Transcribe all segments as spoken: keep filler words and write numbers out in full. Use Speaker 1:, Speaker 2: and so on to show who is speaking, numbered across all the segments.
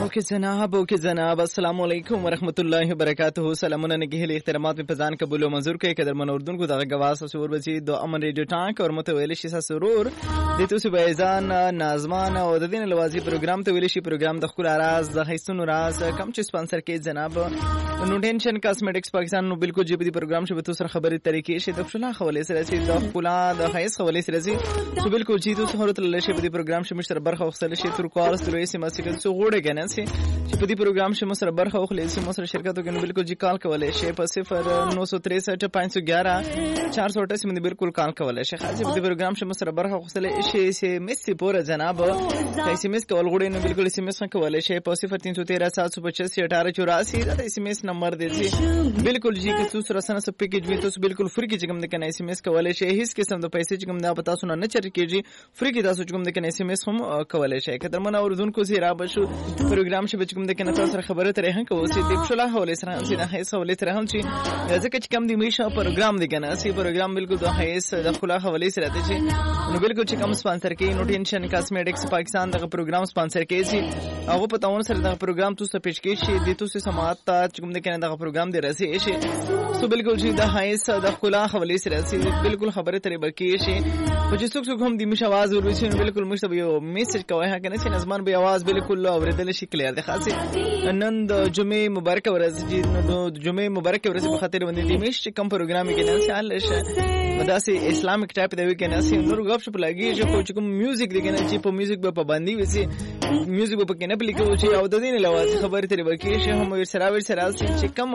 Speaker 1: ओके जनाब ओके जनाब अस्सलाम वालेकुम वरहमतुल्लाहि वबरकातुहू सलामुन नगहल इख्तिरामात में फजान कबूल व मंजूर के कदर मन उर्दून को दाग गवास सुरूर बची दो अमन रेडियो टांक और मतवेल शिसा सुरूर देतु सुबैजान नाजमान और दिन लवाजी प्रोग्राम तो वेलिशी प्रोग्राम दखुल आराज द हिस्सुन राज कम च स्पॉन्सर के जनाब नो टेंशन कॉस्मेटिक्स पाकिस्तान नो बिल्कुल जीबी प्रोग्राम से बतु सर खबर तरीके से दखुला खवले से रसी दखुला द हाइस खवले से रसी सो बिल्कुल जीतु सहरत लशे बदी प्रोग्राम से मिस्टर बरखा खसल से तुर कॉल्स तुर एस मसिक सो गोड़े गने से पदी प्रोग्राम से मसर बरखा खले से मसर शिरकत के बिल्कुल जी कॉल कवले शे पर सिफर नौ सौ तिरसठ पाँच सौ ग्यारह चार सौ अट्ठासी में बिल्कुल कॉल कवले शे खासी बदी प्रोग्राम से मसर बरखा खसल से से मिस पूरा जनाब एसएमएस कॉल गोड़े ने बिल्कुल एसएमएस कवले शे पर सिफर तीन सौ तेरह सात सौ पचासी अठारह चौरासी एसएमएस नंबर दे सी बिल्कुल जी के तू रसना सब पैकेज में तो बिल्कुल फ्री की जगम देना एसएमएस कवले शे हिस किस्म दो पैसे जगम दा बता सुना न चर के जी फ्री की दासु जगम देना एसएमएस हम कवले शे कदर मना और उर्दू को से राबशु प्रोग्राम से बचकम देना तो सर खबर तरह को से दिखला होले सर हम सिना है होले तरह हम ची जके कम दी मिशा प्रोग्राम देना सी प्रोग्राम बिल्कुल तो है इस दखला हवाले से रहते छी नो बिल्कुल कम स्पॉन्सर के नो टेंशन कॉस्मेटिक्स पाकिस्तान दा प्रोग्राम स्पॉन्सर के सी वो बताऊं सर दा प्रोग्राम तू से पेश के शी दे तू से समात ता चुम देना दा प्रोग्राम दे रहे शी सो बिल्कुल जी दा है इस दखला हवाले से रहते बिल्कुल खबर तरह बकी शी कुछ सुख सुख हम दी मिशा आवाज और सी बिल्कुल मुश्तब यो मैसेज का है कि नहीं नजमान भी आवाज बिल्कुल और दिल शी क्लियर दे खासी नंद जुमे मुबारक वरस जी जुमे मुबारक वरस बखातिर बंदी दिमेश कम प्रोग्राम के नाम से आलश मदासी इस्लामिक टाइप देवे के नाम से नूर गपशप लगी जो कुछ कम म्यूजिक देके ना चिप म्यूजिक पे पाबंदी वैसे म्यूजिक पे केना प्ले के वो आवद दिन लवाज खबर तेरे बकी हम सरावर सराल से कम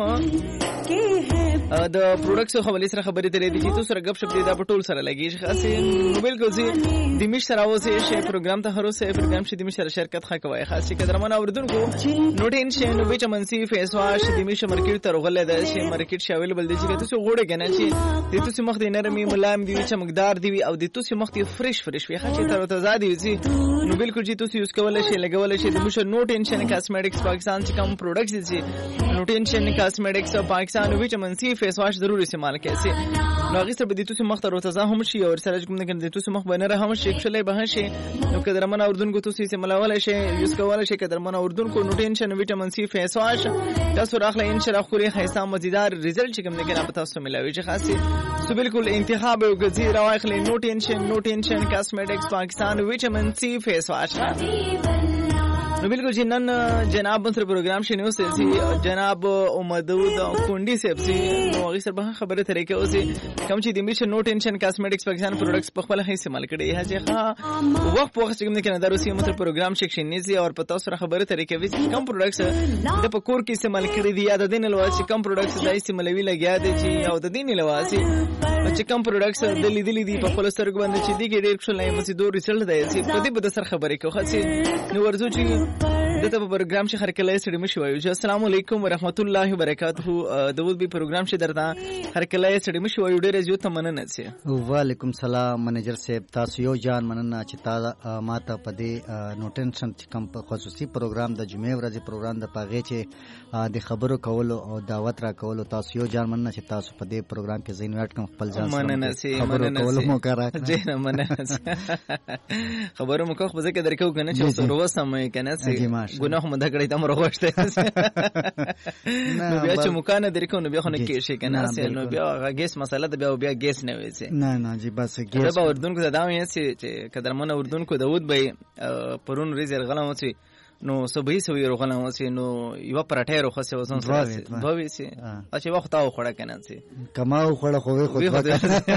Speaker 1: द प्रोडक्ट्स हवाले से खबर तेरे दी तो सर गपशप दे दा पटोल सर लगी खासी बिल्कुल जी दिमेश सरावो से शे प्रोग्राम था हरो से प्रोग्राम से दिमेश शरकत खा कवाय खासी कदरमना उर्दू को नो टेंशन विच मनसी फेस वाश दिमेश मार्केट तर गले दा शे मार्केट से अवेलेबल दी जी तो गोड़े गना ची दी तो मख दी नरमी मुलायम दी चमकदार दी और दी तो मख दी फ्रेश फ्रेश वे खाची तर ताजा दी जी नो बिल्कुल जी तो यूज कवले शे लगे वाले शे Dimesh no tension cosmetics Pakistan से कम प्रोडक्ट्स जी नो टेंशन कॉस्मेटिक्स पाकिस्तान विच मनसी फेस वाश जरूर इस्तेमाल कैसे नागिस तर दी तो मख तर ताजा हम शी और सरज गुम ने दी तो मख बने रहा हम शेख चले बहा शे नो कदरमना उर्दू को तो से मलावले शे यूज कवले शे कदरमना उर्दू को no tension vitamin C face wash तसो राखले इंशाल्लाह खुरी खैसा मजेदार रिजल्ट चिकम ने के ना पता सो मिलावे जे खासी सो बिल्कुल इंतखाब गजीर राखले no tension no tension cosmetics Pakistan vitamin C face wash बिल्कुल जिन्नन जनाब मंत्र प्रोग्राम शनियो से जनाब उमदूद कुंडी से सी नोगी सर बहा खबर तरीके उसे कम ची दिमिश नो टेंशन कॉस्मेटिक्स पाकिस्तान प्रोडक्ट्स पखला है इस्तेमाल करे है जे हां वक्त वक्त चिकम के नजर उसी मंत्र प्रोग्राम सेक्शन ने से और पता सर खबर तरीके विच कम प्रोडक्ट्स द पकोर की इस्तेमाल करे दी आदा दिन लवासी कम प्रोडक्ट्स दा इस्तेमाल भी लगा दे जी और द दिन लवासी कम प्रोडक्ट्स दिल्ली दिल्ली दी पखला सर को बंद ची दी के डायरेक्शन लाइन में दो रिजल्ट दे सी पति बद सर खबर को खासी नो वर्जू ची दता प्रोग्राम से हरकले स्टडी शवायु अस्सलाम वालेकुम व रहमतुल्लाहि व बरकातहू दवud भी प्रोग्राम से दरता हरकले स्टडी शवायु डेरे जो तमनन से
Speaker 2: वालेकुम सलाम मैनेजर से तासियो जान मनना चिता माता पदे नो टेंशन कम खसूसी प्रोग्राम द जुमे वरज प्रोग्राम द पागे चे द खबरो कवलो और दावत रा कवलो तासियो जान मनना चिता सु पदे प्रोग्राम के जिनवाट कम पल जान
Speaker 1: मनन से
Speaker 2: मनन कवलो मो करा
Speaker 1: जे मनन खबरो मको बजे के दरको कने छ रोज समय कने से गुनाह मदा कड़ी तम रोगष्टे नो बिया चमुकाना दरको नो बिया खने केशे कने से नो बिया गैस मसाला द बिया बिया गैस ने वैसे
Speaker 2: ना ना जी बस गैस
Speaker 1: बा उर्दू को दाव है से कदर मन उर्दू को दाऊद भाई परुन रिजर गला होसी नो सबै सबै रोखला होसी नो युवा पराठे रोख से वसन से भवी से अच्छा वक्त आओ खड़ा कने से
Speaker 2: कमाओ खड़ा होवे खुद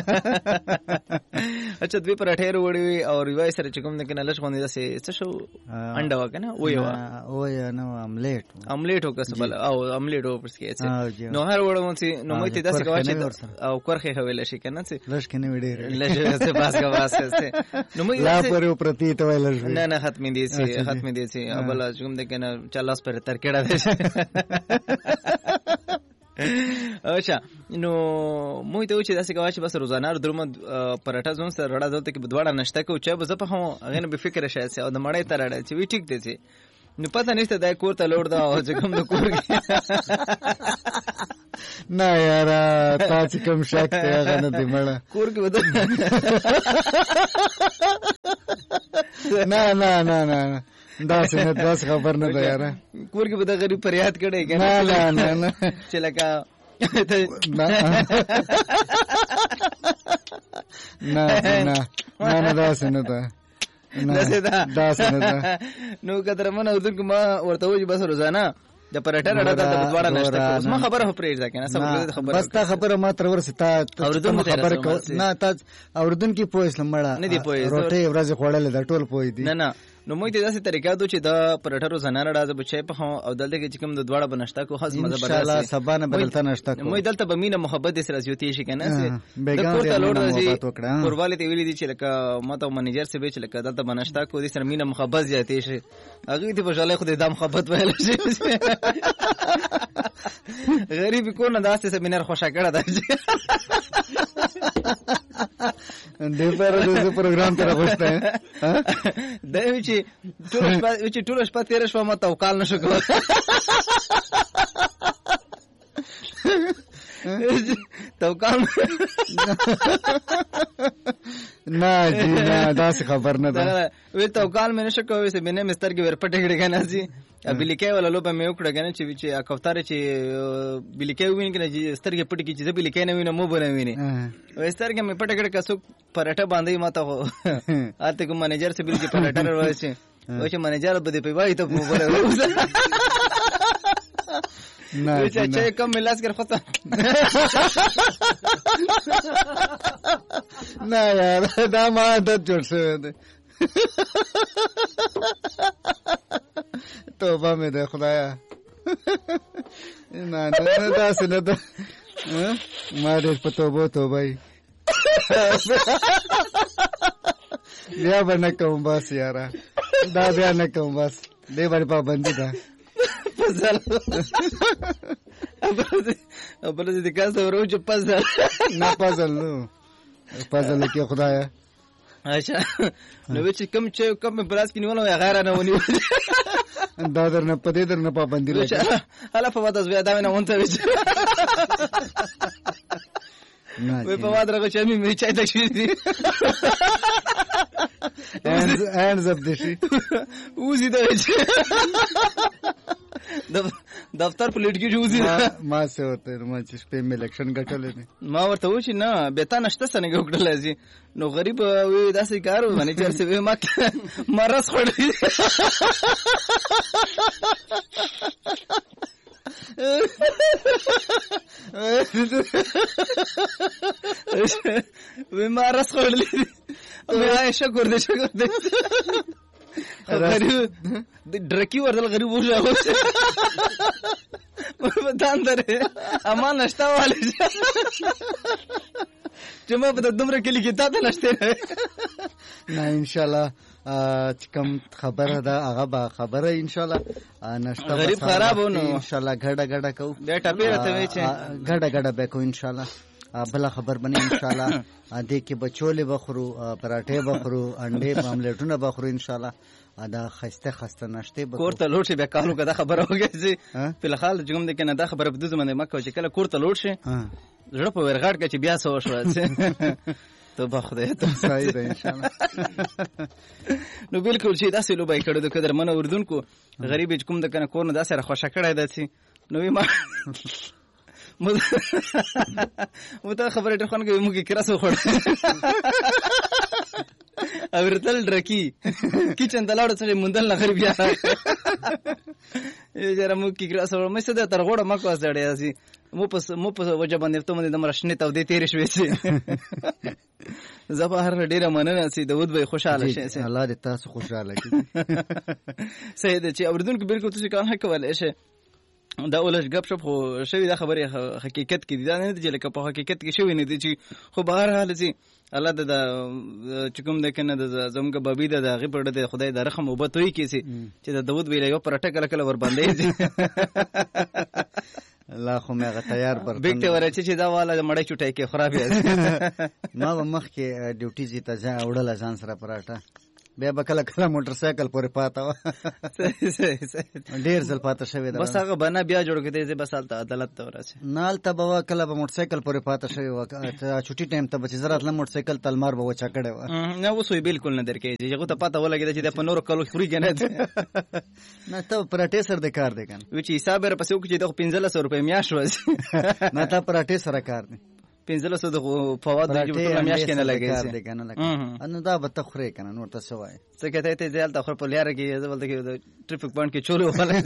Speaker 1: अच्छा द्वि पराठे रोड़ी और युवा सर चिकम ने कने लश कोनी से सशो अंडा वा कने ओ युवा
Speaker 2: ओ या नो ऑमलेट
Speaker 1: ऑमलेट हो कसबल आओ ऑमलेट हो पर के से नो हर वड़ मोसी नो मई दस का वाचे औ करखे हवेले से कने से
Speaker 2: लश कने वेडे
Speaker 1: लश से पास का वास से नो मई
Speaker 2: ला पर प्रतीत वाला
Speaker 1: ना ना खत्म दी से खत्म दी से अब चुम दे के ना चालास पर तरकेड़ा दे अच्छा नो मोहित उची दसे का वाच बस रोजाना दुर्म पराठा जोन से रड़ा जोते कि बुधवार नाश्ता को चाय बस हम अगेन बेफिक्र शायद से और मड़े तरड़ा ची ठीक दे ची नु पता नहीं था कोर ता लोड दा हो जगम दो कोर
Speaker 2: ना यार ताच कम शक है ना दिमड़ा
Speaker 1: कोर के बता
Speaker 2: ना ना ना ना دا څنګه داس خبر نه ده یاره
Speaker 1: کور کې به د غریب فریاد کړي کنه
Speaker 2: نه نه نه نه
Speaker 1: چې لکه
Speaker 2: نه نه نه نه دا څنګه ده دا څنګه ده
Speaker 1: نو کتر من اردن کې ما ورته وځي بس روزانه د پرټر اړه د دواړه نشته اوس ما خبره هو پرېږ ده کنه سم خبره
Speaker 2: بس تا خبره ما تر ورسې تا
Speaker 1: اردن
Speaker 2: خبره کو نه تا اردن کې پوه اسلام مړه
Speaker 1: نه دی پوه
Speaker 2: روټي ورځ خوړل د ټول پوه دي
Speaker 1: نه نه نو موږ ته داسې طریقه دو چې دا پرټر روزانه راځي بچي په او دلته کې چې کوم د دواړه بنشتا کو خاص مزه
Speaker 2: ان شاء الله سبا نه بدلته نشتا کو
Speaker 1: موږ دلته به مینه محبت سره زیاتې شي کنه د کوته لوړ راځي کورواله ته ویلي دي چې لکه ماته منیجر سه به چې لکه دلته بنشتا کو دي سره مینه محبت زیاتې شي هغه ته بجاله خو د محبت ویل شي غریب کو نه داسې سمینار خوشا کړه دا
Speaker 2: دې پر دې پروګرام ته راغوسته ها
Speaker 1: دا چې ټول شپه چې ټول شپه تیر شپه ما توکل نشو کول توکل
Speaker 2: نه جی نه دا څه خبر نه ده
Speaker 1: وی توکل مې نشو کوي چې مینه مستر کې ور پټ کړي کنه سي ابلیکې ولا لوبه مې وکړه کنه چې چې کوثر چې بلیکې وین کنه چې ستر کې پټ کې چې بلیکې نه وینم مو بنه ویني وې ستر کې مې پټ کړه کسو پرټه باندې ماته هو اته کوم منیجر سے بلی کې پرټه ورسې و چې منیجر به دې په وای ته مو بره نه چې چې کم ملاس کر خطا
Speaker 2: نه یار دا ما عادت جوړ شوی دی توبه مې ده خدایا نه نه دا څنګه ده ما دې په توبه توبه بیا به نه کوم بس یاره دا بیا نه کوم بس دې باندې پابندي ده
Speaker 1: پزل ابل دې کاسه ورو چې پزل
Speaker 2: نه پزل نو پزل کې خدایا
Speaker 1: اچھا نو چې کم چې کم بلاس کې نیولو یا غیر نه ونی
Speaker 2: دا در نه پدې در نه پابندي لګي
Speaker 1: هلا په واده زوی دا نه وانته وچ
Speaker 2: نه
Speaker 1: وې په واده راغی چې مې چای تک شي دي
Speaker 2: hands up دشي
Speaker 1: وزي دا دفتر په لټ کې جوزي
Speaker 2: ما څه وته ما چې په الیکشن ګټلې نه
Speaker 1: ما ورته و چې نه به تا نشته څنګه وکړل ازي نو غریب وې داسې کارو باندې چې څه ما مرز خوري وې مرز خوري وې شکر دې شکر دې غریب ډرکی ورته غریب وځه په دان درې اما نشته والے چې ما په دومره کې لیکي تا ته نشته
Speaker 2: نه ان شاء الله چې کوم خبره ده هغه به خبره ان شاء الله نشته
Speaker 1: غریب خراب ونه
Speaker 2: ان شاء الله ګډه ګډه کو
Speaker 1: به ټپې راته وې چې
Speaker 2: ګډه ګډه به کو ان شاء الله بل خبر بني ان شاء الله دې کې بچولې بخرو پراټې بخرو انډې آملیټونه بخرو ان شاء الله دا خسته خسته نشته به
Speaker 1: کور ته لوټ شي به کارو کده خبره وږي چې په لخال جوم دې کنه دا خبره په دې زمانه مکه چې کله کور ته لوټ شي زړه په ورغړ کې چې بیا سو شو ته په خدای ته
Speaker 2: صحیح ده ان شاء الله
Speaker 1: نو بالکل چې دا سلو بای کړو د قدر من اردن کو غریب کوم د کنه کور نه دا سره خوشا کړای داسي نو ما مته خبره ته خون کې موږ کراسو خور اورتل ډرکی کچن دلاړو سره مندل نه غریب یا یې جره موږ کې کراسو مې څه د ترغوړه مکو سره یاسي مو په مو په وجه باندې ته مې د مرشنه ته دې تیر شوې سي زبر ډیره مننه سي داود به خوشاله شي
Speaker 2: الله دې تاسو خوشاله کړي
Speaker 1: سید چې اردن کې بالکل تاسو کار حکول شي دا اولش غب شپ خو شوی دا خبره حقیقت کې دا نه دي چې په حقیقت کې شوی نه دي چې خو بهر حال سي الله د چکم د کنه د زمګه بابي د غیب د خدای د رحم وبته وي کې سي چې د داود ویل یو پرټه کله کله ور باندې
Speaker 2: الله خو مې غ تیار پر
Speaker 1: بیگ ته ورچې چې دا والا مړی چټای کې خراب یې
Speaker 2: ما مخ کې ډیوټي زی ته ځه وړل ځان سره پراټه بیا به کله کله موټر سایکل پورې پاته وه ډېر ځل پاته شوې ده.
Speaker 1: بس هغه بنا بیا جوړ کړې زه بس هلته عدالت ته ورسې
Speaker 2: نه هلته به وه کله به موټر سایکل پورې پاته شوې وه چوټي ټایم ته به چې زه راتلم موټر سایکل ته لمر به وچه کړې وه.
Speaker 1: نه اوس وی بالکل نه درکوي چې هغو ته پته ولګېده چې دا په نورو کلو خوري که نه
Speaker 2: نه ته پراټې سره د کار دی که نه
Speaker 1: وی چې حساب یې راپسې وکړو چې دا خو پنځلس سوه روپۍ میاشت ورځي
Speaker 2: نه تا پراټې سره کار دی
Speaker 1: پنځلس سوه د فواد ټوله میاشت کې نه لګېږي
Speaker 2: نو دا به ته خورې که نه نور ته څه وایې
Speaker 1: څه کته ته ځې هلته خور په لیاره کې زه بلته کې ټریفک پوینټ کې چولې وخلی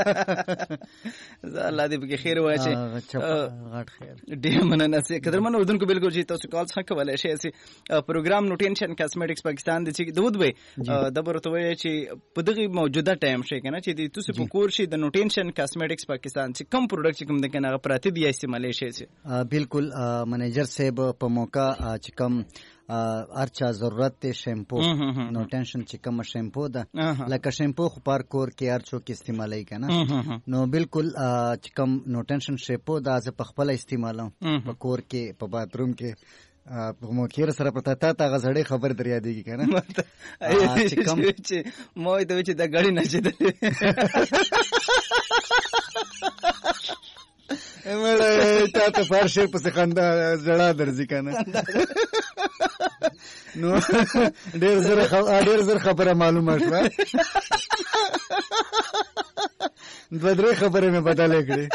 Speaker 1: زه الله دې پکې خیر واچي
Speaker 2: غټ خیر
Speaker 1: ډېر مننه سي قدرمن اردوونکو بالکل چې تاسو کال څخه کولی شئ چې پروګرام نوټینشن کاسمیټکس پاکستان د چې دود وي د برته وي چې په دغه موجوده ټایم شي کنه چې تاسو په کور شي د نوټینشن کاسمیټکس پاکستان چې کوم پروډکټ کوم د کنه پراته دی استعمال شي
Speaker 2: بالکل منیجر صاحب په موقع چې کوم ارچا ضرورت ته شیمپو نو ټینشن چې کوم شیمپو ده لکه شیمپو خو پر کور کې ارچو کې استعمالای کنه نو بالکل چې کوم نو ټینشن شیمپو دا ز په خپل استعمالو په کور کې په باتروم کې په مو کې سره پتا تا تا غزړې خبر دریا دیږي کنه
Speaker 1: چې کوم چې مو ته چې دا غړي نه چي
Speaker 2: مړه تا ته فرشه په خندا زړه درځي کنه نو ډېر زره ډېر زره خبره معلومه شوه دوه درې خبرې مې بدلې کړې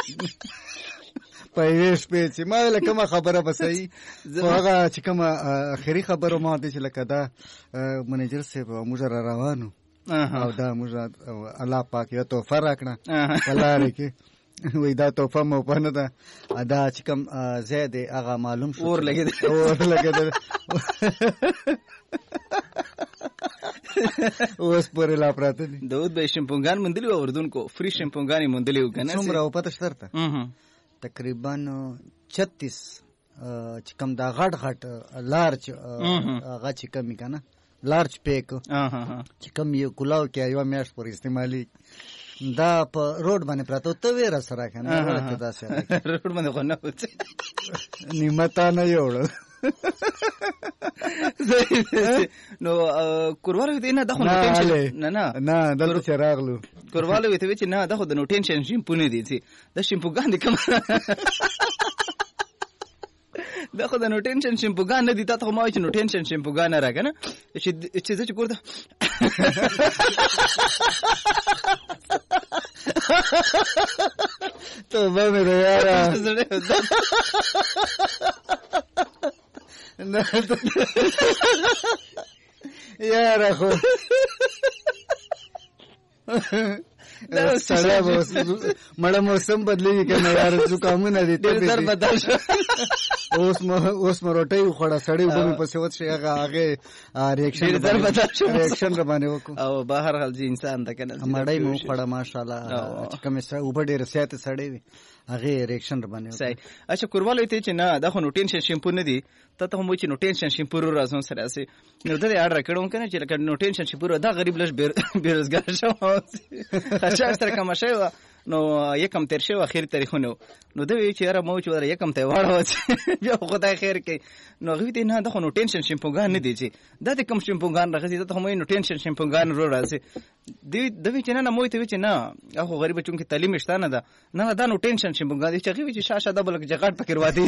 Speaker 2: په یوې شپې چې ما ویله کومه خبره به صحیح خو هغه چې کومه اخري خبره ما ورته چې لکه دا منیجر صاحب موږ را روانو او دا موږ الله پاک یو تحفه راکړه په لارې کې وی دا توفه موفه نه ده دا چې کوم ځای دی هغه معلوم شو
Speaker 1: اور لګېدل
Speaker 2: اور لګېدل اوس پورې لا پراته دي
Speaker 1: داود به شیمپوګان موندلي وو اردوونکو فری شیمپوګانې موندلي وو که نه
Speaker 2: څومره و پته شته درته تقریبا چھتیس چې کوم دا غټ غټ لارج هغه چې کوم که نه لارج پیک چې کوم یو کلاو کې یوه میاشت پورې استعمالي دا په روډ باندې پراته ته ویره سره که نه داسې
Speaker 1: روډ باندې خو نه
Speaker 2: نیمه تا نه یوړل
Speaker 1: نو کورواله وی نه دا خو نوټینشن نه نه
Speaker 2: نه دلته چې راغلو
Speaker 1: کورواله وی ته چې نه دا خو د نوټینشن شیمپو نه دي چې دا شیمپوګان دي کوم دا خو د نوټینشن شیمپوګان نه دي تا ته ما وایي چې نوټینشن شیمپوګان نه راکنه چې چې زه چې کور ته
Speaker 2: توبه مې ده یاره یاره خو سړی به مړه موسم بدلېږي که نه یاره زکامونه دي اوس اوس مو روټۍ وخوړه سړی اوبه مې پسې وڅښې هغه هغې ریاکشن را باندې وکړو
Speaker 1: او بهر حال چې انسان ده که نه
Speaker 2: مړۍ مې وخوړه ماشاءالله چې کومې اوبه ډېرې زیاتې سړې وي هغې ریاکشن را باندې
Speaker 1: صحیح اچھا کورواله ته چې نه دا خو نوټینشن شیمپو نه دي ته ته هم وایي چې نوټینشن شیمپو راځم سره هسې نو ده دې اډر کړی وم که نه چې لکه نوټینشن شیمپو دا غریب لږ بېروزګار شوی خرچه ورسره کمه شوې وه نو یکم تېر شوی اخري تاریخونه و نو ده وایي چې یاره ما و چې یکم ته یې واړوه بیا خو خدای خیر کوي نو هغوی ته نه دا خو نوټینشن شیمپوګان نه دي چې دا د کوم شیمپوګان راغځي ته خو مو نوټینشن شیمپوګان رو راځي دوی ده وایي چې نه نه ما وایي ته وایي چې نه هغه غریبه چونکې تعلیم یې شته نه ده نه نه دا نوټینشن شیمپوګان دي چې هغې وایي چې شاشه دا به لکه جغاټ پکې روادې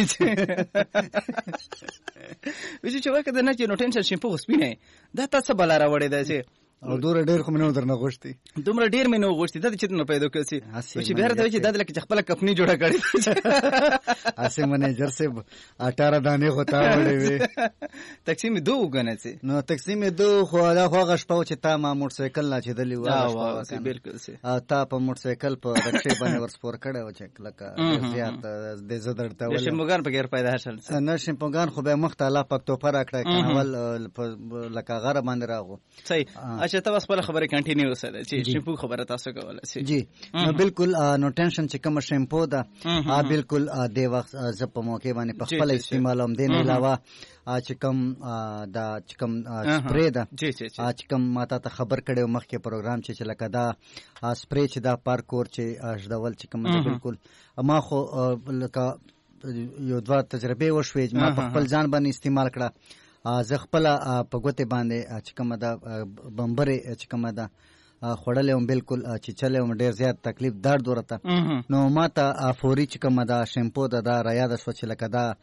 Speaker 1: وایي چې وایي که ده نه چې نوټینشن شیمپو خو سپینه دا تا څه بلا راوړې ده چې
Speaker 2: او دومره ډېر خو مې نه درنه غوښتي
Speaker 1: دومره ډېر مې نه غوښتي دا د چېرته نه پیدا کړي چې بیا راته وایي چې دا د لکه چې خپله کمپني جوړه کړې
Speaker 2: هسې منیجر صاحب اټاره دانې خو تا وړې وې
Speaker 1: تقسیم دو وګڼه چې
Speaker 2: نو تقسیم دو خو دا خو هغه شپه و چې تا ما موټرسایکل ناچېدلي و
Speaker 1: بالکل
Speaker 2: او تا په موټرسایکل په رکشې باندې ورسپور کړی و چې لکه زیات د زه درته ولې
Speaker 1: شیمپوګان په غیر پیدا شل
Speaker 2: نه شیمپوګان خو بیا مخته الله پاک توپه راکړی کنه ول لکه غره باندې راغو
Speaker 1: صحیح اچھا ته بس خپل خبره کنټینیو وساته چې شیمپو خبره تاسو کوله سي
Speaker 2: جی نو بالکل نو ټینشن چې کوم شیمپو ده ا بالکل د وخت ز په موقع باندې په خپل استعمالوم دین علاوه چې کوم دا چې کوم سپری ده چې کوم ماته ته خبر کړو مخکې پروګرام چې لکه دا سپری چې دا پارکور چې اشدول چې کوم بالکل ما خو لکه یو دوه تجربه وشوي ما په خپل ځان باندې استعمال کړه زه خپل په ګوتې باندې چې کومه ده بمبرې چې کومه ده خوړلې وم بالکل چې چلې وم ډېر زیات تکلیف درد ورته نو ما ته فوري چې کومه ده شیمپو ده دا رایاده شوه چې لکه دا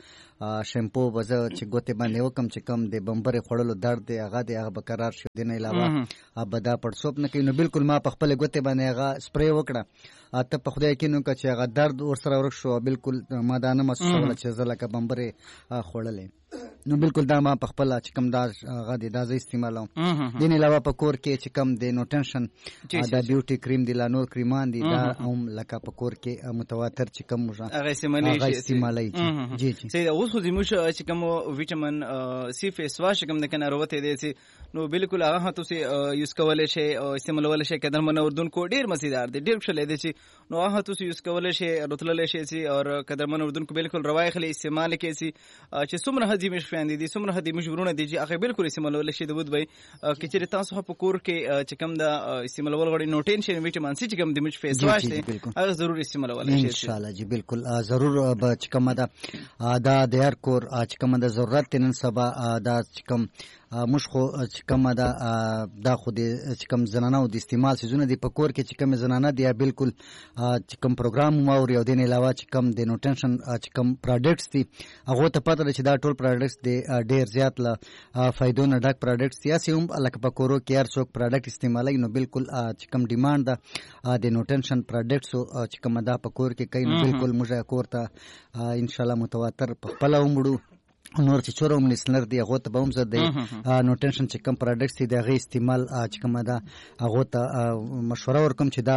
Speaker 2: شیمپو به زه چې ګوتې باندې وکړم چې کوم د بمبرې خوړلو درد دی هغه دی هغه به قرار شو دې نه علاوه به دا پړسوب نه کوي نو بالکل ما په خپلې ګوتې باندې هغه سپری وکړه ته په خدای یقین وکړه چې هغه درد ورسره ورک شو بالکل ما دا نه محسوسوله چې زه لکه بمبرې خوړلې نو بالکل دا ما په خپله چې کوم دا هغه دی دا زه استعمالوم دې نه علاوه په کور کې چې کوم دی نو ټینشن دا بیوټي کریم دی لا نور کریمان دي دا هم لکه په کور کې متواتر چې کوم هغه استعمالوي جی جی
Speaker 1: صحیح اوس خو زموږ چې کوم ویټامین سی فیس واش کوم د کنه وروته دی چې نو بالکل هغه تاسو یوز کولای شئ او استعمالولای شئ کدر من اردن کو ډیر مزیدار دی ډیر ښه دی چې نو هغه تاسو یوز کولای شئ راتللی شئ چې او کدر من اردن کو بالکل روای خلی استعمال کوي چې څومره هضمي شوند دي څومره هضمي ورونه دي چې هغه بالکل استعمالولای شئ د ود وای چې چیرې تاسو په کور کې چې کوم د استعمالول غوړي نو ټینشن ویټامین سی چې کوم د مش فیس واش دی هغه ضروري استعمالولای شئ
Speaker 2: ان شاء الله جی بالکل ضرور به چې کوم دا دا د هر کور چې کوم د ضرورت نن سبا دا چې کوم موږ خو چې کومه ده دا خو د چې کوم زنانو د استعمال سیزونه دي په کور کې چې کوم زنانه دي بالکل چې کوم پروګرام ماوري او د نه علاوه چې کوم د نوټنشن چې کوم پروډکټس دي هغه ته پته ده چې دا ټول پروډکټس دي ډیر زیات له فائدو نه ډک پروډکټس دي چې هم لکه په کورو کې هر څوک پروډکټ استعمالوي نو بالکل چې کوم ډیماند ده د نوټنشن پروډکټس چې کوم دا په کور کې کوي نو بالکل موږ کور ته ان شاء الله متواتر په خپل ومړو نور چې چوروم لسنر دی هغه ته به هم زه د نو ټینشن چې کوم پروډکټس دي د هغې استعمال چې کومه ده هغو ته مشوره ورکوم چې دا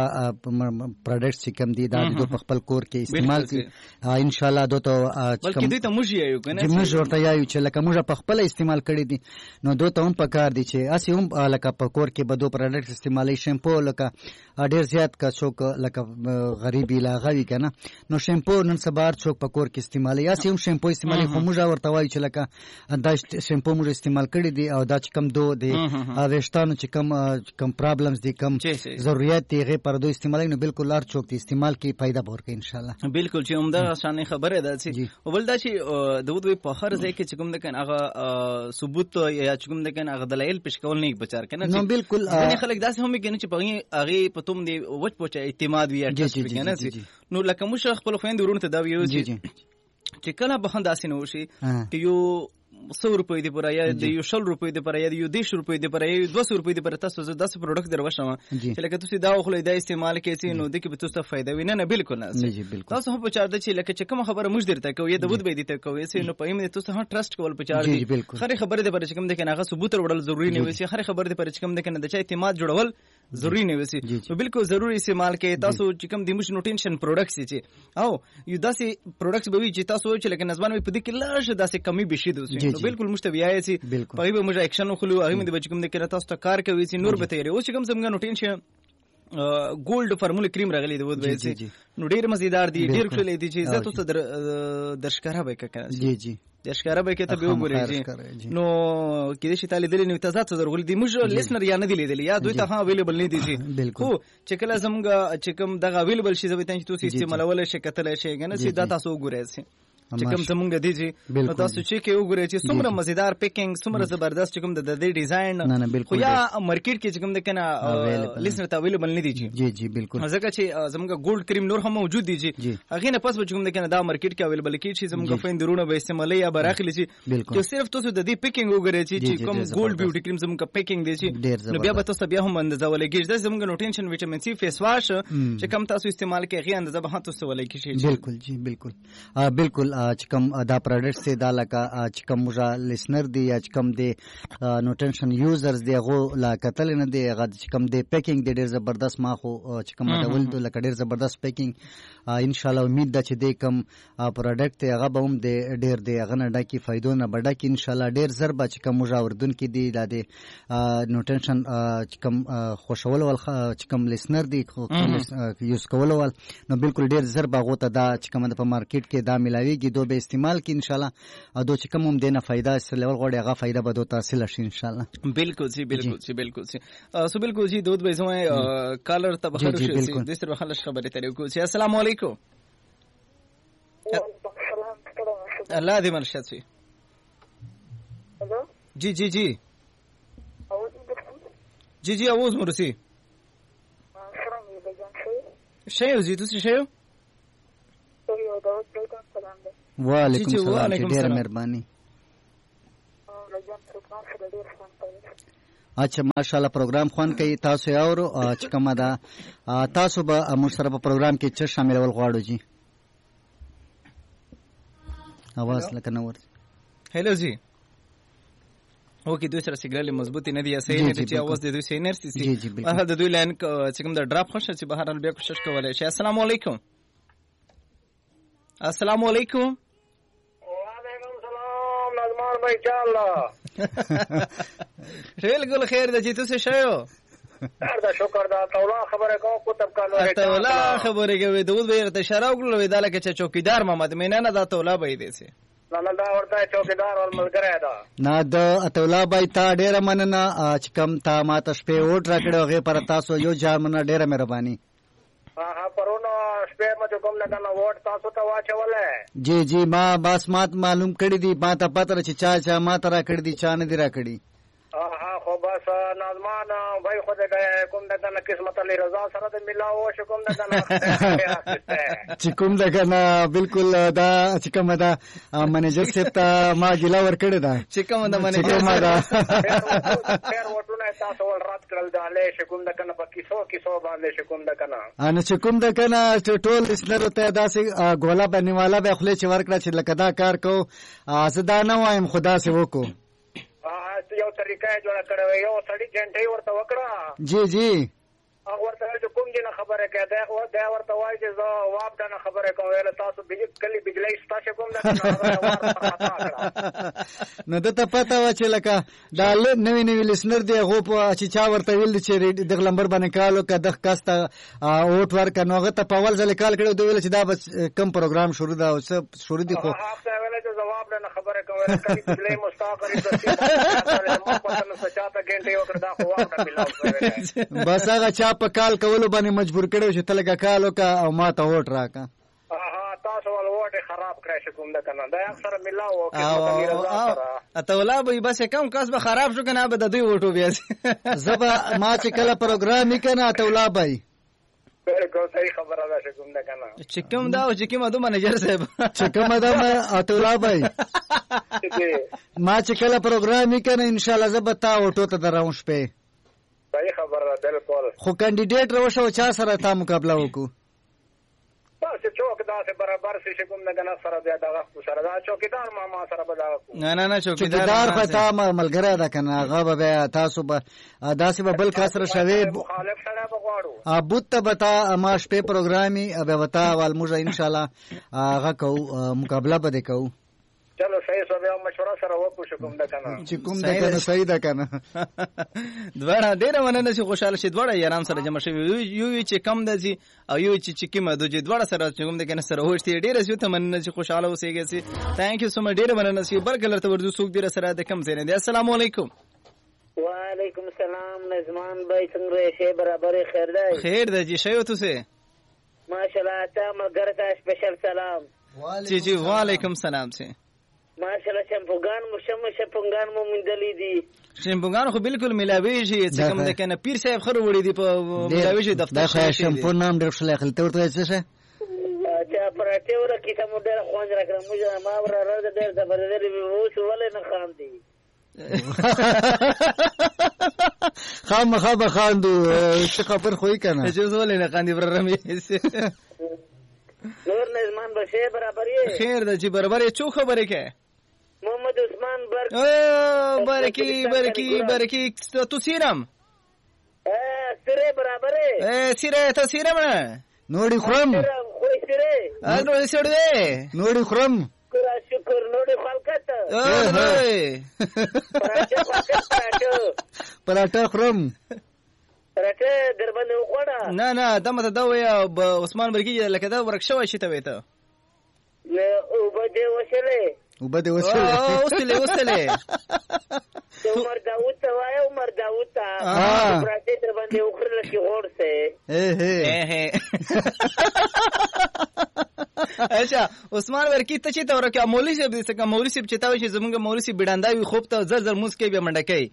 Speaker 2: پروډکټس چې کوم دي دا د دوی په خپل کور کې استعمال کړي انشاءالله دوی ته
Speaker 1: بلکې دوی ته موږ یایو که نه
Speaker 2: موږ ورته یایو چې لکه موږ په خپله استعمال کړي دي نو دوی ته هم په کار دي چې هسې هم لکه په کور کې به دوی پروډکټس استعمالوي شیمپو لکه ډېر زیات که څوک لکه غریب یې لا هغه وي که نه نو شیمپو نن سبا هر څوک په کور کې استعمالوي هسې هم شیمپو استعمالوي خو موږ ورته چې لکه دا شیمپو موږ استعمال کړي دي او دا چې کوم دو د ویښتانو چې کوم کوم پرابلمز دي کوم ضرورت دي هغې پر دوی استعمالوي نو بالکل هر څوک د استعمال کې فایده به ورکوي انشاءالله
Speaker 1: بالکل چې همدغه شانې خبره ده چې بل دا چې د ودوی په هر ځای کې چې کوم د کن هغه ثبوت یا چې کوم د کن هغه دلایل پیش کول نه بچار کنه
Speaker 2: نو بالکل
Speaker 1: ځینې خلک داسې هم کوي چې په هغې په توم دی وچ پوچه اعتماد وي یا ټرسټ وي کنه نو لکه موږ خپل خویندې ورونو ته دا ویو چې کله به هم داسې نه وشي چې یو سو روپۍ دی پر یا د یو شل روپۍ دی پر یا د یو دیش روپۍ دی پر یا دوه سو روپۍ دی پر تاسو زه داسې پروډکټ در وشم چې لکه تاسو دا خو دا استعمال کوي نو د کې به تاسو فائدہ وینئ نه بالکل نه تاسو هم په چار د چې لکه چې کوم خبره موږ درته کوي د ود به دي ته کوي چې نو په یمه تاسو هم ټرست کول په چار دي خري خبره ده پر چې کوم د کنه هغه ثبوت وړل ضروری نه وي چې خري خبره ده پر چې کوم د کنه د چا اعتماد جوړول ضروری نه وي نو بالکل ضروری استعمال کوي تاسو چې کوم د موږ نوټینشن پروډکټس چې او یو داسې پروډکټس به وي چې تاسو چې لکه نظم په دې کې لاش داسې کمی بشي دوی بالکل مشتبه چې په هغه موږ اکشن خلو هغه مې د بچ کوم د کړه تاسو ته کار کوي چې نور به تیری اوس کوم څنګه نو ټینشن ګولډ فارموله کریم راغلی دی ود وایي نو ډیر مزیدار دی ډیر ښه دی چې زه تاسو در درشکاره به کړم جی جی درشکاره به کې ته به وګورئ نو کې دې شتالي دلی نو تاسو ته ضروري دی موږ لیسنر یا نه دی لیدلی یا دوی ته ها اویلیبل نه دي خو چې کله زموږ چې کوم دغه اویلیبل شي زه به تاسو ته استعمالول شي کتل شي کنه چې دا تاسو وګورئ چې کوم زمونږ دی چې نو تاسو چې کې وګورئ چې څومره مزیدار پیکینګ څومره زبردست چې کوم د دې ډیزاین خو یا مارکیټ کې چې کوم د کنه لیسنر ته اویلیبل نه دي
Speaker 2: جی جی بالکل
Speaker 1: ځکه چې زمونږ ګولډ کریم نور هم موجود دي چې هغه نه پس به کوم د کنه دا مارکیټ کې اویلیبل کی چې زمونږ فیندرونه به استعمالي یا براخلی شي چې صرف تاسو د دې پیکینګ وګورئ چې کوم ګولډ بیوټي کریم زمونږ پیکینګ دی چې نو بیا به تاسو بیا هم اندازه ولګی چې زمونږ نوټینشن ویټامین سی فیس واش چې کوم تاسو استعمال کوي هغه اندازه به تاسو ولګی شي
Speaker 2: بالکل جی بالکل بالکل چې کوم دا پروډکټس دی دا لکه چې کوم موږ لیسنر دی یا چې کوم دی نوټنشن یوزرز دی هغه لا کتل نه دی هغه چې کوم دی پیکینګ دی ډیر زبردست ما خو چې کوم ډول دی لکه ډیر زبردست پیکینګ ان شاء الله امید ده چې دی کوم پروډکټ دی هغه به هم دی ډیر دی هغه نه ډکی فائدو نه بډکی ان شاء الله ډیر زر به چې کوم موږ اوردون کې دی دا دی نوټنشن چې کوم خوشول ول چې کوم لیسنر دی یوز کول ول نو بالکل ډیر زر به غوته دا چې کوم په مارکیټ کې دا ملاویږي دوی به استعمال کې ان شاء الله او دوی چې کوم هم دینه فائدہ سره ول غوړي هغه فائدہ به دوی حاصل شي ان شاء الله
Speaker 1: بالکل جی بالکل جی بالکل جی سو بالکل جی دوت به زموږ کالر ته بخیر شي د سره خلک خبرې ترې کو چې السلام علیکم الله دې مرشد شي
Speaker 3: هلو
Speaker 1: जी जी जी जी जी आवाज مرسي شيو زي تاسو شيو
Speaker 2: وعلیکم السلام ډیر مهرباني. اچھا ماشاءالله پروګرام خوان کوي تاسو یاورو چې کومه ده تاسو به موږ سره په پروګرام کې څه شاملول غواړو جی आवाज لکه نور.
Speaker 1: هلو جی اوکې دوی سره سیګنال مضبوطی نه دی صحیح نه چې आवाज د دوی صحیح نه سي په د دوی لاین چې کوم د ډراپ خوښ چې بهر بیا کوشش کولای شي. السلام علیکم. السلام علیکم.
Speaker 3: وعلیکم السلام نظمان بھائی چالله
Speaker 1: بالکل خیر ده چې تاسو شایو
Speaker 3: دا شکر دا تولا خبره کوم کتب کانو
Speaker 1: تولا خبره کوي دوی به اشاره وکړو دا لکه چې چوکیدار محمد مینه نه دا تولا به دي سي
Speaker 3: نه نه دا ورته چوکیدار ول ملګری دا
Speaker 2: نه د اتولا بای تا ډیره مننه چې کم تا ماته شپې وټ راکړو غي پر تاسو یو جامنه ډیره مهرباني.
Speaker 3: ها ها پرونو شپې مته کوم نه کنه وټ تاسو ته واچولې
Speaker 2: جی جی ما بس مات معلوم کړی دی ماته پته چې چا چا ماته را کړی دی چا نه دی را کړی.
Speaker 3: ها ها خو بس نظمان بھائی خود دې کوم نه کنه قسمت علی رضا سره دې ملاو شو کوم نه کنه
Speaker 2: چې کوم دا کنه بالکل دا چې کوم دا منیجر صاحب ته ما ګیلا ور کړی دا
Speaker 1: چې کوم دا منیجر
Speaker 3: ما دا خیر وټونه تاسو ول رات کړل دا له شکوم دا کنه په کیسو کیسو باندې شکوم دا کنه
Speaker 2: ان چې کوم دا کنه ټول اسنر ته داسې ګولا باندې والا به خپل چې ور کړ چې لکه دا کار کو زدا نه وایم خدا سي وکړو
Speaker 3: یو طریقه جوړه کړو یو سړی جنټي ورته وکړه
Speaker 2: جی جی
Speaker 3: هغه ورته چې کوم جن خبره کوي دا او دا ورته وایي چې زه واپ دنه خبره کوم ویل تاسو بيج کلی بجلی ستاسو کوم دا
Speaker 2: نو دته پته و چې لکه دا نوې نوې لسنر دی غو په چې چا ورته ویل چې د لمبر باندې کالو که د کاسته اوټ ورک نو هغه ته په اول ځل کال کړو دوی ویل چې دا بس کم پروګرام شروع دا اوس شروع دي خو
Speaker 3: هغه ویل چې جواب دنه خبره کوم کلی بجلی مستاقری د ما په نن سچاته ګنټي وکړه دا خو واپ نه ملاو
Speaker 2: بس هغه چا په کال کولو باندې مجبور کړو چې تلګه کال وکا او ما ته ووټ راکا.
Speaker 3: ها تاسو ول ووټ خراب کړی شکوم دا کنه دا اکثر ملاو کې
Speaker 1: اته ولا به بس کم کاس به خراب شو کنه به د دوی وټو بیا
Speaker 2: زبا ما چې کله پروګرام وکنا اته ولا بای
Speaker 3: بالکل صحیح خبره ده شکوم دا کنه
Speaker 1: چې کوم دا او چې کوم د منیجر صاحب
Speaker 2: چې کوم دا اته ولا بای ما چې کله پروګرام وکنا ان شاء الله زبتا وټو ته دراوم شپه
Speaker 3: صحیح خبره ده بالکل
Speaker 2: خو کاندیډیټ روشو چا سره تا مقابله وکړو
Speaker 3: بس چوکیدار سره برابر شي کوم نه کنه سره دا دغه سره دا چوکیدار ما ما سره بداو
Speaker 1: نه نه نه چوکیدار
Speaker 2: چوکیدار پتا ملګری دا کنه هغه به تاسو به داسې به بل کسر شوي
Speaker 3: مخالف سره بغواړو
Speaker 2: ابوت ته بتا ما شپه پروګرامي به وتا والموجه ان شاء الله هغه کو مقابله به کو
Speaker 3: چلو صحیح سو بیا مشوره سره وکړو شکوم دا کنه
Speaker 2: چې کوم دا کنه صحیح دا کنه
Speaker 1: دواړه ډېر مننه چې خوشاله شي دواړه یاران سره جمع شوي یو چې کم دځي او یو چې چې کیمه دوی دواړه سره چې کوم دا کنه سره هوښتي ډېر زیاته مننه چې خوشاله اوسېږي سي ثانک یو سو مچ ډېر مننه چې برګلر ته ورته سوق ډېر سره د کم زینې دي. السلام علیکم.
Speaker 4: وعلیکم السلام نظمان بھائی څنګه شي برابر خیر ده
Speaker 1: خیر ده جی شیو تاسو
Speaker 4: ماشاءالله تا مگر کا سپیشل سلام
Speaker 1: جی جی وعلیکم سلام سي
Speaker 4: ماشاءالله شمپوګان مشم شمپوګان مو مندلې دي
Speaker 1: شمپوګان خو بالکل ملاوي شي چې کوم د کنه پیر صاحب خر وړي دي په ملاوي شي دفتر
Speaker 2: شي شمپو نام ډېر شل خل ته ورته څه شه
Speaker 4: چا پرته ور کی ته مو ډېر خوان راکړم موږ ما ور را ډېر زبردست وي اوس ولې نه خام دي
Speaker 2: خام خام خاندو څه خبر خوې کنه
Speaker 1: چې ولې نه خاندي بررمي
Speaker 4: نور نظمان بشه برابر یې
Speaker 1: خیر ده چې برابر یې چو خبره کې
Speaker 4: محمد عثمان برک
Speaker 1: او برکی برکی برکی تو سیرم
Speaker 4: ا سره برابر
Speaker 1: ا سیره ته سیرم نه
Speaker 2: نوړي خرم
Speaker 4: خو سره
Speaker 1: ا نوړي سره
Speaker 2: نوړي خرم
Speaker 4: شکر شکر نوړي خلکت
Speaker 2: پراټه پراټه خرم
Speaker 4: پراټه دربند وخوړه
Speaker 1: نه نه دمه ته دا ویا عثمان برکی لکه دا ورک شوی شي ته وته
Speaker 4: نه او بده وشله
Speaker 2: وبده وصله
Speaker 1: وصله وصله
Speaker 4: عمر داوود ته وای عمر داوود ته پراته تر باندې وخرل کی غورسه
Speaker 2: اے هه
Speaker 1: اچھا عثمان ورکی ته چې تور کې مولوی صاحب دې څنګه مولوی صاحب چې تاوي چې زمونږ مولوی صاحب بډانداوي خوب ته زر زر موس کې به منډه کوي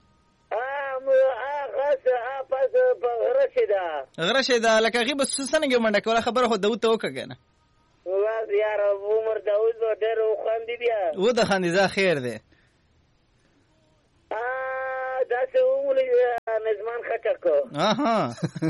Speaker 1: غره شه دا لکه غي بس څنګه منډه کوله خبره خو داوود ته وکړه نه
Speaker 4: واز یار عمر داوود نو ډېر خواندې بیا
Speaker 1: و د خاندې خیر دی
Speaker 4: ا دا څه عمر نظمان خټکو
Speaker 1: اها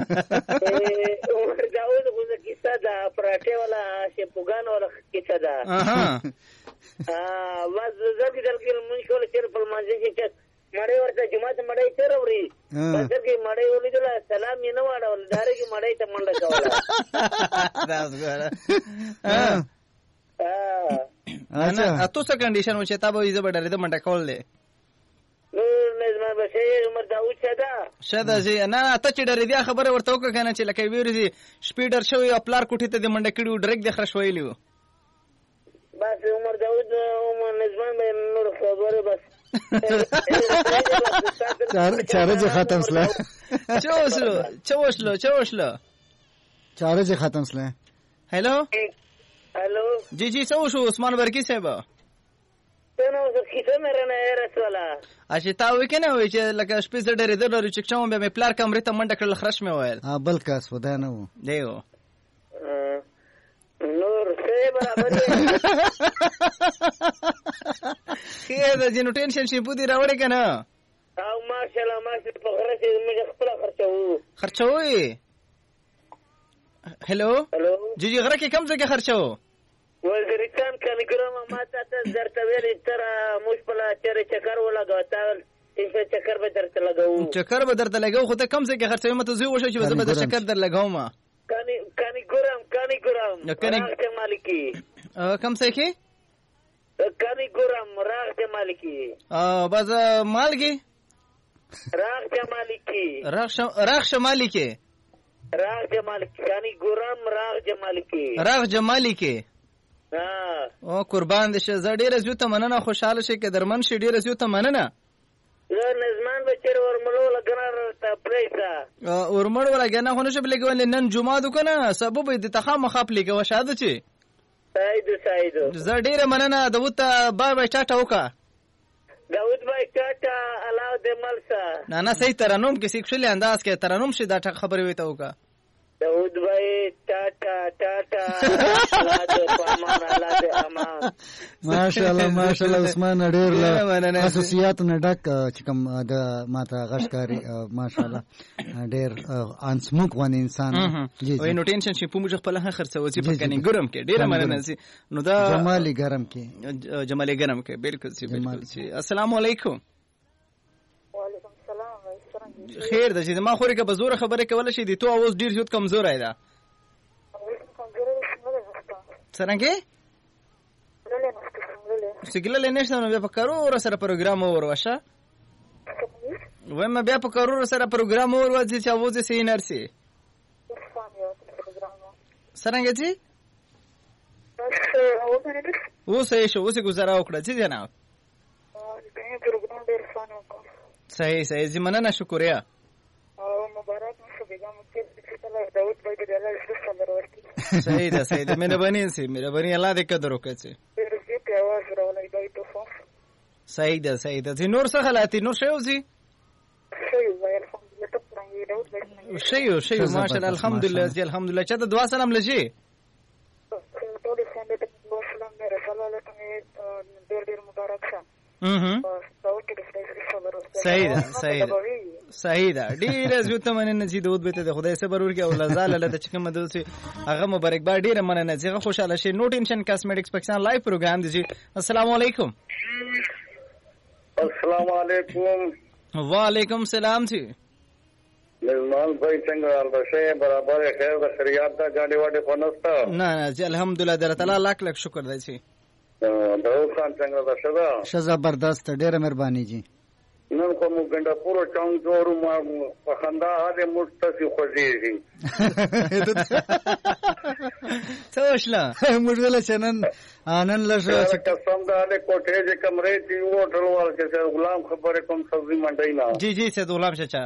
Speaker 4: عمر داوود خو کیسه دا پراټه ولا شپوګان ولا کیسه دا
Speaker 1: اها
Speaker 4: ا واز زګی دلګل مونږ کول چې په مانځي چې مړې ورته جمعه ته مړې تر وری بازار کې مړې ولیدل سلام یې نه واړول داري کې مړې ته منډه کوله
Speaker 1: that's good اچھا اته څه کنډیشن و چې تاسو یې زبر درې د منډه کول دي
Speaker 4: نو نظم بشه عمر داوود شدا
Speaker 1: شدا جی نه ته چې ډېر دی خبره ورته وکړه کنه چې لکه ویری سپیډر شوی خپلار کوټه ته د منډه کړي ډایرکټ د خرش ویلیو
Speaker 4: بس عمر داوود عمر نظم به نور خبره بس
Speaker 2: چارج ختم سله
Speaker 1: چوشلو چوشلو چوشلو
Speaker 2: چارج ختم سله
Speaker 1: हेलो
Speaker 4: हेलो
Speaker 1: जी जी चोशो उस्मान वर्की साहब
Speaker 4: څنګه اوس کیسه مې رانه رسوله
Speaker 1: اچھا تا وې کنه وې چې لکه شپې زړه لري درلو چې چوم به پلار کمرې ته منډه کړل خرش مې وایل
Speaker 2: ها بل کاس ودا نه و
Speaker 1: دیو
Speaker 4: نور څه برابر
Speaker 1: خیر د جنو ټینشن شي پودي راوړې کنه
Speaker 4: او ماشاءالله ماشاءالله په غره کې موږ خپل خرچو
Speaker 1: خرچوي हेलो
Speaker 4: हेलो
Speaker 1: जी जी غره کې کم ځای کې خرچو
Speaker 4: وزیرستان کني ګرام ما ته درته ویل تر موږ په لاره چکر ولګاو تا څه چکر به درته لګاو
Speaker 1: چکر به درته لګاو خو ته کم ځای کې خرچوي مته زوی وشه چې به د چکر در لګاو ما
Speaker 4: کني کني ګرام کني ګرام راغ مالکی
Speaker 1: کم ځای کې
Speaker 4: کني ګرام راغ مالکی
Speaker 1: ا باز مالګي
Speaker 4: راغ مالکی
Speaker 1: راغ راغ شمالي کې
Speaker 4: راغ جمال کانی ګورم راغ جمال کی
Speaker 1: راغ جمالي کې
Speaker 4: ها
Speaker 1: او قربان دې شه زړه ډېر زیاته مننه خوشاله شي کې درمن شي ډېر زیاته مننه
Speaker 4: زه نظمان بچر ورملو لګنار ته پریسا
Speaker 1: ورمړ ولا کنه خو نشه بلګول نن جمعه دکنه سبب دې تخا مخاپ لګو شاده چی
Speaker 4: سعید سعید
Speaker 1: زه ډېر مننه دوته بار بار چاټه وکا
Speaker 4: داود بھائی ٹاٹا الاو دے ملسا
Speaker 1: نه نه صحیح ترنم کې سیکشل انداز کې ترنم شي دا ټک خبرې وي ته وکا
Speaker 4: داود بھائی ټاټا ټاټا الاو دے امان الاو دے امان
Speaker 2: ماشاءالله ماشاءالله عثمان ډېر له خصوصیات نه ډک چې کوم د ماته غشکاری ماشاءالله ډېر انسموک ون انسان
Speaker 1: جی وای نو ټینشن شي په موږ خپل هغه خرڅوي چې په کني ګرم کې ډېر مننه سي نو دا
Speaker 2: جمالي ګرم کې
Speaker 1: جمالي ګرم کې بالکل سي بالکل سي السلام علیکم
Speaker 5: وعلیکم السلام
Speaker 1: خیر ده چې ما خوري که بزور خبره کوله شي دي تو اوس ډیر زیات کمزور ایدا څنګه سګل له نشته نو بیا په کارو سره پروګرام اور وشه وایم بیا په کارو سره پروګرام اور وځي چې اوس سي نرسي څنګه جی اوس یې شو اوس گزاره وکړه چې جناب صحیح صحیح زی مننه شکریا
Speaker 5: مبارک مشه بیگم چې داود بھائی دې الله دې خبر ورکړي
Speaker 1: صحیح ده صحیح ده مهرباني سي مهرباني الله دې قدر وکړي
Speaker 5: دې په आवाज راولای دی ته
Speaker 1: صحیح ده صحیح ده نور څه حالاتي نور شیو زی
Speaker 5: شیو وای الحمدلله ته څنګه داود بھائی
Speaker 1: شیو شیو ماشاءالله الحمدلله زی الحمدلله چا ته دعا سلام لجی
Speaker 5: ټول څنګه ته سلام مې رسول الله ته ډېر ډېر مبارک شه
Speaker 1: صحیح ده صحیح ده صحیح ده ډیره زوته مننه چې دود به ته خدای صبر ورکړي او لزاله له چې کوم دوی هغه مبارکباد ډیره مننه چې خوشاله شي نو ټینشن کاسمیټکس پاکستان لایو پروګرام دی السلام علیکم
Speaker 3: السلام علیکم
Speaker 1: وعلیکم السلام جی
Speaker 3: مهمان भाई څنګه البشه برابر خیر د خیریات دا غاډي واډي پنستا
Speaker 1: نه نه جی الحمدلله در تعالی لاک لاک شکر دی جی
Speaker 3: داود خان څنګه ده شدا
Speaker 2: ش زبردست ډیره مهرباني جی
Speaker 3: نن کوم ګنده پورو چاون جوړو ما په خندا هله مستسی خوځيږي
Speaker 1: څه وشله
Speaker 2: موږ ول چنن انن لږه
Speaker 3: قسم ده له کوټه چې کمرې دی وټل ور کې غلام خبره کوم سبزی منډای نه
Speaker 1: جی جی سید غلام چچا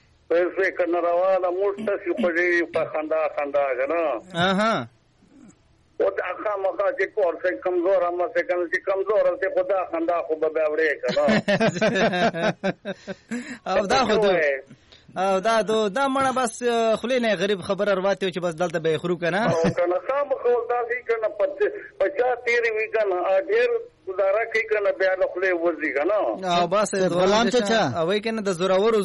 Speaker 3: پیسې کنه راواله مستسی خوځي په خندا خندا غنا
Speaker 1: اها
Speaker 3: او دا خامخا چې کور څخه کمزور هم څه کنه چې کمزور څه خدا خندا خو به اورې کنه
Speaker 1: او دا خو او دا دو دا مړه بس خلینه غریب خبر ارواته چې بس دلته به خرو کنه
Speaker 3: او کنه خامخا دا دې کنه پچاس تیری وی کنه ډېر گزاره کوي کنه بیا له خله وځي کنه
Speaker 1: او بس
Speaker 2: غلام چچا
Speaker 1: او وای کنه د زورور